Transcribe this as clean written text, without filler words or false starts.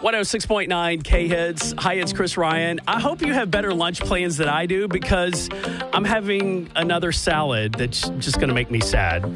106.9 K-Hits. Hi, it's Chris Ryan. I hope you have better lunch plans than I do because I'm having another salad that's just going to make me sad.